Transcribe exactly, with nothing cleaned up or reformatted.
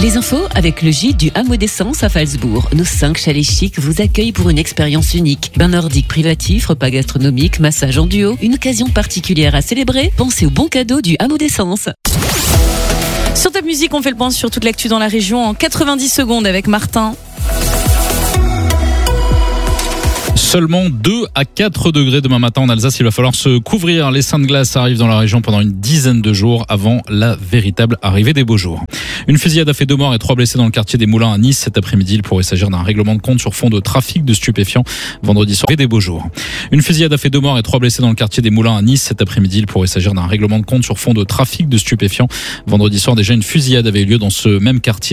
Les infos avec le gîte du Hameau d'Essence à Falsbourg. Nos cinq chalets chics vous accueillent pour une expérience unique. Bain nordique privatif, repas gastronomique, massage en duo. Une occasion particulière à célébrer. Pensez au bon cadeau du Hameau d'Essence. Sur Top Music, on fait le point sur toute l'actu dans la région en quatre-vingt-dix secondes avec Martin. Seulement deux à quatre degrés demain matin en Alsace. Il va falloir se couvrir. Les seins de glace arrivent dans la région pendant une dizaine de jours avant la véritable arrivée des beaux jours. Une fusillade a fait deux morts et trois blessés dans le quartier des Moulins à Nice cet après-midi. Il pourrait s'agir d'un règlement de compte sur fond de trafic de stupéfiants vendredi soir et des beaux jours. Une fusillade a fait deux morts et trois blessés dans le quartier des Moulins à Nice cet après-midi. Il pourrait s'agir d'un règlement de compte sur fond de trafic de stupéfiants vendredi soir. Déjà, une fusillade avait eu lieu dans ce même quartier.